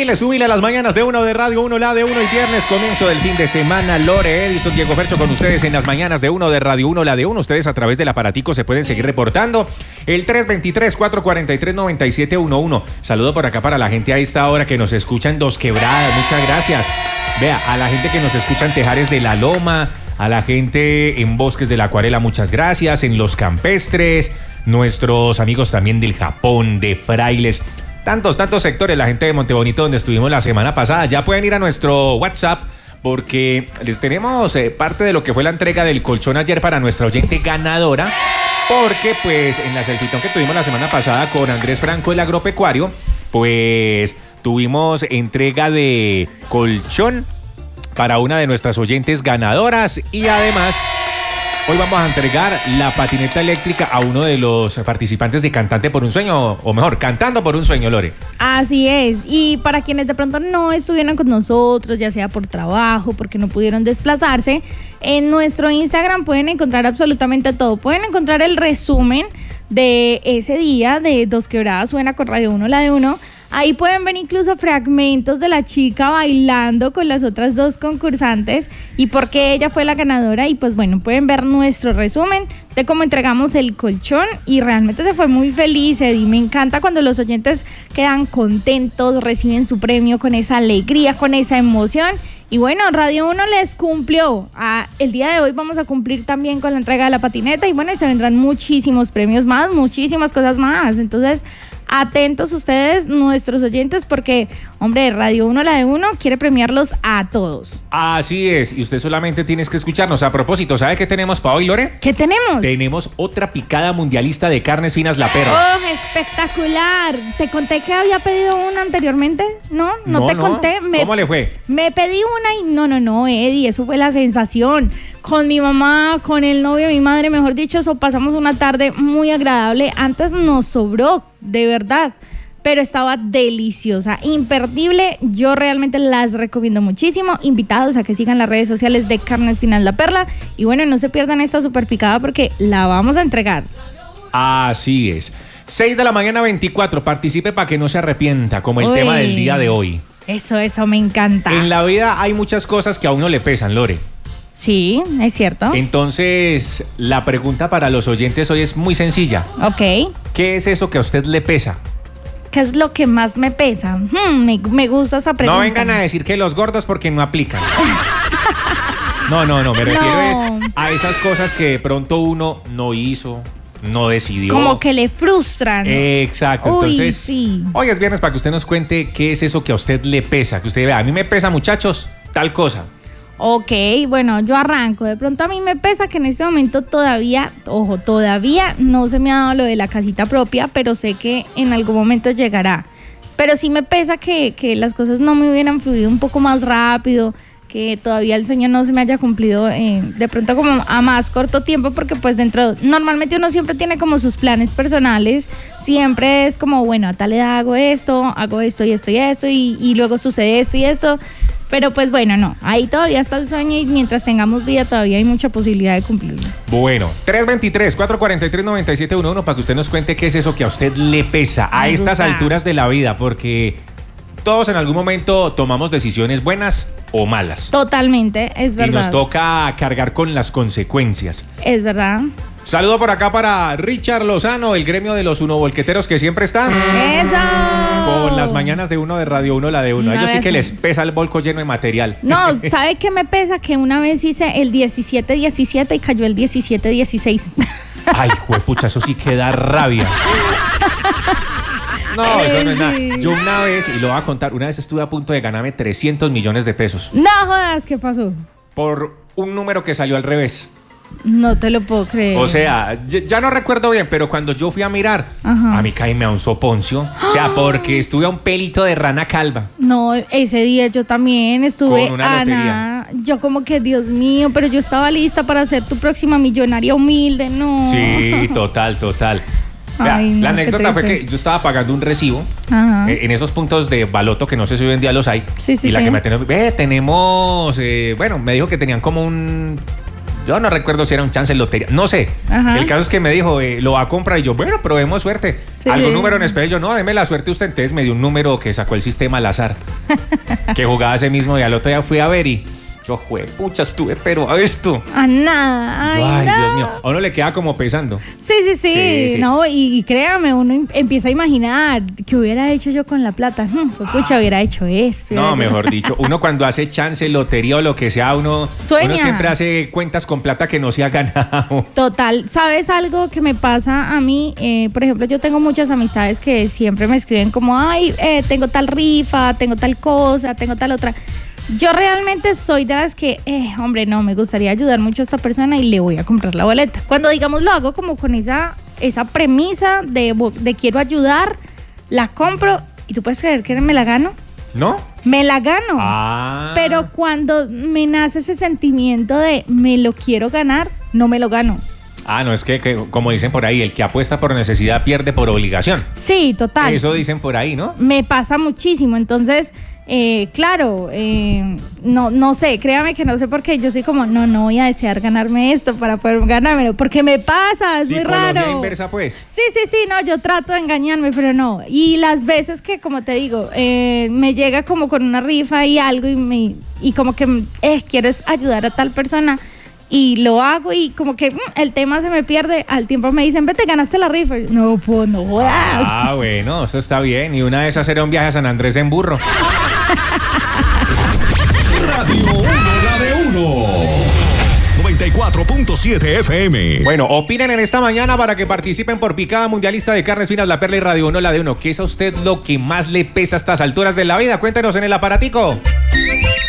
Súbile a las mañanas de uno de Radio 1, la de uno y viernes, comienzo del fin de semana. Lore, Edison, Diego Fercho con ustedes en las mañanas de uno de Radio 1, la de uno. Ustedes a través del aparatico se pueden seguir reportando. El 323-443-9711. Saludo por acá para la gente a esta hora que nos escucha en Dos Quebradas. Muchas gracias. Vea, a la gente que nos escucha en Tejares de la Loma, a la gente en Bosques de la Acuarela, muchas gracias. En Los Campestres, nuestros amigos también del Japón, de Frailes. Tantos sectores, la gente de Montebonito donde estuvimos la semana pasada. Ya pueden ir a nuestro WhatsApp porque les tenemos parte de lo que fue la entrega del colchón ayer para nuestra oyente ganadora. Porque pues en la selfitón que tuvimos la semana pasada con Andrés Franco, el agropecuario, pues tuvimos entrega de colchón para una de nuestras oyentes ganadoras y además hoy vamos a entregar la patineta eléctrica a uno de los participantes de Cantante por un Sueño, o mejor, Cantando por un Sueño, Lore. Así es, y para quienes de pronto no estuvieron con nosotros, ya sea por trabajo, porque no pudieron desplazarse, en nuestro Instagram pueden encontrar absolutamente todo. Pueden encontrar el resumen de ese día de Dos Quebradas Suena con Radio 1, la de 1. Ahí pueden ver incluso fragmentos de la chica bailando con las otras dos concursantes y por qué ella fue la ganadora. Y pues bueno, pueden ver nuestro resumen de cómo entregamos el colchón y realmente se fue muy feliz, Eddie. Me encanta cuando los oyentes quedan contentos, reciben su premio con esa alegría, con esa emoción. Y bueno, Radio 1 les cumplió. El día de hoy vamos a cumplir también con la entrega de la patineta y bueno, y se vendrán muchísimos premios más, muchísimas cosas más. Entonces, atentos ustedes, nuestros oyentes, porque, hombre, Radio 1, la de 1, quiere premiarlos a todos. Así es, y usted solamente tienes que escucharnos. A propósito, ¿sabe qué tenemos para hoy, Lore? ¿Qué tenemos? Tenemos otra picada mundialista de carnes finas La Perla. ¡Oh, espectacular! ¿Te conté que había pedido una anteriormente? No te conté. ¿Cómo le fue? Me pedí una y no, Eddie, eso fue la sensación. Con mi mamá, con el novio de mi madre, mejor dicho, eso pasamos una tarde muy agradable. Antes nos sobró, de verdad, pero estaba deliciosa, imperdible. Yo realmente las recomiendo muchísimo. Invitados a que sigan las redes sociales de Carnes Finas La Perla. Y bueno, no se pierdan esta super picada porque la vamos a entregar. Así es. 6 de la mañana 24. Participe para que no se arrepienta, como el tema del día de hoy. Eso me encanta. En la vida hay muchas cosas que a uno le pesan, Lore. Sí, es cierto. Entonces, la pregunta para los oyentes hoy es muy sencilla. Ok. ¿Qué es eso que a usted le pesa? ¿Qué es lo que más me pesa? Me gusta esa pregunta. No vengan a decir que los gordos porque no aplican. No, me refiero es a esas cosas que de pronto uno no hizo, no decidió. Como que le frustran. Exacto. Entonces, sí. Hoy es viernes para que usted nos cuente qué es eso que a usted le pesa. Que usted vea, a mí me pesa, muchachos, tal cosa. Ok, bueno, yo arranco. De pronto a mí me pesa que en este momento todavía no se me ha dado lo de la casita propia, pero sé que en algún momento llegará. Pero sí me pesa que las cosas no me hubieran fluido un poco más rápido, que todavía el sueño no se me haya cumplido de pronto como a más corto tiempo, porque pues normalmente uno siempre tiene como sus planes personales, siempre es como, bueno, a tal edad hago esto y esto y esto, y luego sucede esto y esto. Pero pues bueno, no, ahí todavía está el sueño y mientras tengamos vida todavía hay mucha posibilidad de cumplirlo. Bueno, 323-443-9711 para que usted nos cuente qué es eso que a usted le pesa a estas alturas de la vida, porque todos en algún momento tomamos decisiones buenas o malas. Totalmente, es verdad. Y nos toca cargar con las consecuencias. Es verdad. Saludo por acá para Richard Lozano, el gremio de los unovolqueteros que siempre están. ¡Eso! Con las mañanas de uno de Radio 1, la de 1. A ellos sí que les pesa el bolco lleno de material. No, ¿sabe qué me pesa? Que una vez hice el 17-17 y cayó el 17-16. Ay, juepucha, eso sí que da rabia. No, eso no es nada. Yo una vez, y lo voy a contar, una vez estuve a punto de ganarme 300 millones de pesos. No jodas, ¿qué pasó? Por un número que salió al revés. No te lo puedo creer. O sea, ya no recuerdo bien, pero cuando yo fui a mirar, a mí caíme a un soponcio. O sea, porque estuve a un pelito de rana calva. No, ese día yo también estuve con una lotería. Yo como que, Dios mío, pero yo estaba lista para ser tu próxima millonaria humilde, no. Sí, total. Vea, Ay, no, la anécdota fue que yo estaba pagando un recibo en esos puntos de baloto que no sé si hoy en día los hay. Sí, y la que me atendió, tenemos, bueno, me dijo que tenían como un Yo no recuerdo si era un chance en lotería, no sé. Ajá. El caso es que me dijo, lo va a comprar y yo, bueno, probemos suerte. Sí. ¿Algún número en especial? Yo, no, deme la suerte usted. Entonces me dio un número que sacó el sistema al azar, que jugaba ese mismo día. Al otro día fui a ver y yo, juepucha, estuve, pero a esto. A nada. Ay, no. Dios mío. A uno le queda como pesando. Sí. Sí. No, y créame, uno empieza a imaginar qué hubiera hecho yo con la plata. Pucha, hubiera hecho esto. No, mejor dicho, uno cuando hace chance, lotería o lo que sea, uno Sueña. siempre hace cuentas con plata que no se ha ganado. Total, ¿sabes algo que me pasa a mí? Por ejemplo, yo tengo muchas amistades que siempre me escriben como, ay, tengo tal rifa, tengo tal cosa, tengo tal otra. Yo realmente soy de las que, hombre, no, me gustaría ayudar mucho a esta persona y le voy a comprar la boleta. Cuando, digamos, lo hago como con esa premisa de quiero ayudar, la compro y tú puedes creer que me la gano. ¿No? Me la gano. Ah. Pero cuando me nace ese sentimiento de me lo quiero ganar, no me lo gano. Ah, no, es que como dicen por ahí, el que apuesta por necesidad pierde por obligación. Sí, total. Eso dicen por ahí, ¿no? Me pasa muchísimo, entonces, claro, no sé, créame que no sé por qué, yo soy como, no voy a desear ganarme esto para poder ganármelo, porque me pasa, es muy Psicología raro. inversa, pues. Sí, no, yo trato de engañarme, pero no. Y las veces que, como te digo, me llega como con una rifa y algo y como que quieres ayudar a tal persona y lo hago y como que el tema se me pierde, al tiempo me dicen, vete, ganaste la rifa. Y yo, no, pues no jodas. Ah, bueno, eso está bien. Y una vez hacer un viaje a San Andrés en burro. Radio 1, la de 1. 94.7 FM. Bueno, opinen en esta mañana para que participen por Picada Mundialista de Carnes Finas La Perla y Radio 1, la de 1. ¿Qué es a usted lo que más le pesa a estas alturas de la vida? Cuéntenos en el aparatico.